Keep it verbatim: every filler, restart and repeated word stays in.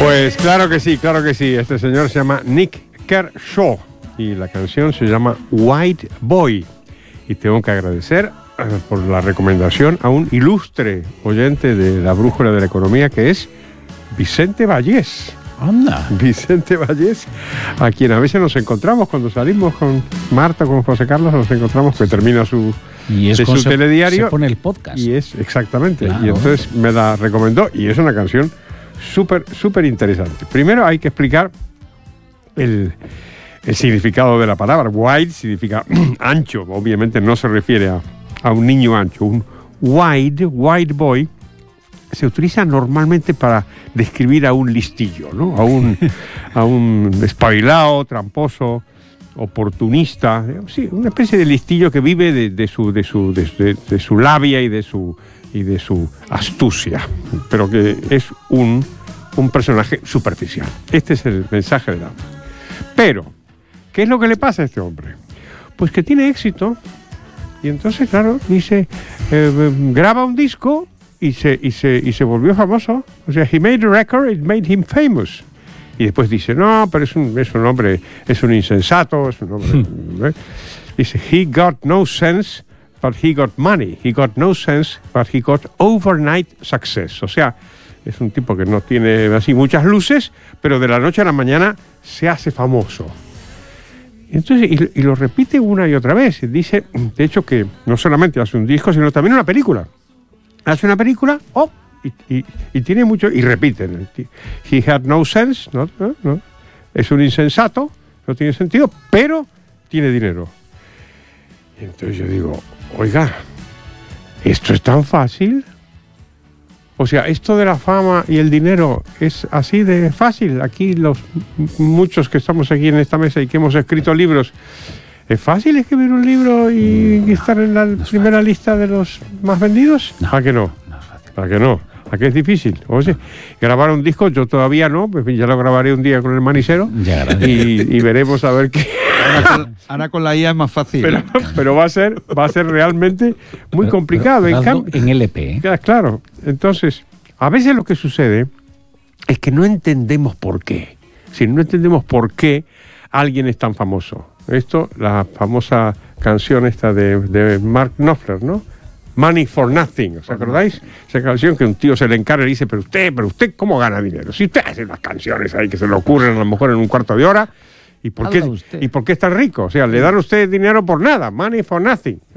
Pues claro que sí, claro que sí. Este señor se llama Nick Kershaw y la canción se llama White Boy. Y tengo que agradecer eh, por la recomendación a un ilustre oyente de la Brújula de la Economía, que es Vicente Vallés. Anda. Vicente Vallés, a quien a veces nos encontramos cuando salimos con Marta, con José Carlos, nos encontramos que termina su, y es de su se, telediario. Se pone el podcast. Y es, exactamente. Claro. Y entonces me la recomendó y es una canción súper, súper interesante. Primero hay que explicar el, el significado de la palabra. White significa ancho. Obviamente no se refiere a, a un niño ancho. Un white, white boy, se utiliza normalmente para describir a un listillo, ¿no? A un, a un espabilado, tramposo, oportunista, sí, una especie de listillo que vive de, de su, de su, de, de, de su labia y de su y de su astucia, pero que es un, un personaje superficial. Este es el mensaje de la. Pero, ¿qué es lo que le pasa a este hombre? Pues que tiene éxito y entonces, claro, dice, eh, graba un disco. Y se, y, se, y se volvió famoso. O sea, he made a record, it made him famous. Y después dice, no, pero es un, es un hombre, es un insensato, es un hombre... ¿eh? Dice, he got no sense, but he got money. He got no sense, but he got overnight success. O sea, es un tipo que no tiene así muchas luces, pero de la noche a la mañana se hace famoso. Entonces, y, y lo repite una y otra vez. Dice, de hecho, que no solamente hace un disco, sino también una película. Hace una película, oh, y, y, y tiene mucho, y repiten. He had no sense, no, no, no. Es un insensato, no tiene sentido, pero tiene dinero. Y entonces yo digo, oiga, ¿esto es tan fácil? O sea, esto de la fama y el dinero es así de fácil. Aquí los muchos que estamos aquí en esta mesa y que hemos escrito libros, ¿es fácil escribir un libro y no, estar en la no primera fácil. lista de los más vendidos? No, ¿A que no? No es fácil. ¿A que no? ¿A que es difícil? O sea, grabar un disco, yo todavía no, pues ya lo grabaré un día con el manicero y, y veremos a ver qué. Ahora con, ahora con la I A es más fácil. Pero, pero va a ser, va a ser realmente muy pero, complicado. Pero, en, cambio, en L P. ¿eh? Claro. Entonces, a veces lo que sucede es que no entendemos por qué. Si no entendemos por qué alguien es tan famoso. Esto, la famosa canción esta de, de Mark Knopfler, ¿no? Money for Nothing, ¿os acordáis? Esa canción que un tío se le encarga y dice, pero usted, pero usted, ¿cómo gana dinero? Si usted hace las canciones ahí que se le ocurren a lo mejor en un cuarto de hora, ¿y por qué, ¿y por qué es tan rico? O sea, le dan a usted dinero por nada, money for nothing.